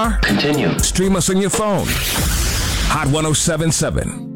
Continue. Stream us on your phone. Hot 1077.